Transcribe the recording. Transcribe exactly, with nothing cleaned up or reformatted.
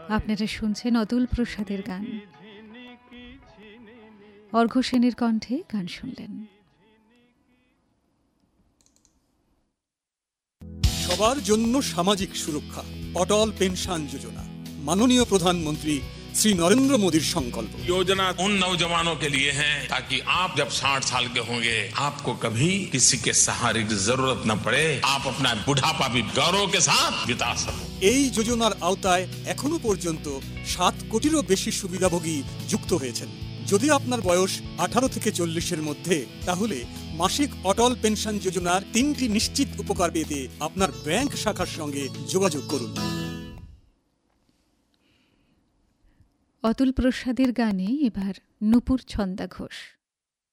আপনারা শুনছেন অতুল প্রসাদের গান। অর্ঘ্য সেনের কণ্ঠে গান শুনলেন। সবার জন্য সামাজিক সুরক্ষা, অটল পেনশন যোজনা, মাননীয় প্রধানমন্ত্রী श्री नरेंद्र मोदी संकल्प। योजना उन नौजवानों के लिए है ताकि आप जब साठ साल के होंगे आपको कभी किसी के सहारे की जरूरत न पड़े, आप अपना बुढ़ापा भी गौरव के साथ बिता सको। এই যোজনার আওতায় এখনো পর্যন্ত সাত কোটিরও বেশি সুবিধাভোগী যুক্ত হয়েছেন। যদি আপনার বয়স আঠারো থেকে চল্লিশের মধ্যে, তাহলে মাসিক অটল পেনশন যোজনার তিনটি নিশ্চিত উপকার পেতে আপনার ব্যাংক শাখার সঙ্গে যোগাযোগ করুন। অতুল প্রসাদের গানে এবার নূপুর ছন্দা ঘোষ।